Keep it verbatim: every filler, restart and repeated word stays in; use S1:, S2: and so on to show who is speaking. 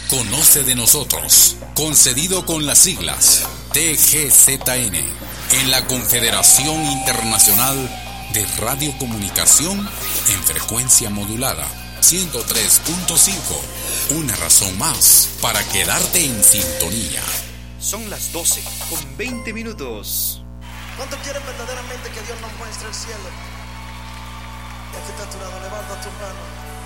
S1: Conoce de nosotros, concedido con las siglas T G Z N, en la Confederación Internacional de Radiocomunicación en frecuencia modulada, ciento tres punto cinco. Una razón más para quedarte en sintonía.
S2: Son las doce con veinte minutos.
S3: ¿Cuánto quieren verdaderamente que Dios nos muestre el cielo? Y aquí está tu lado, levanta tu mano.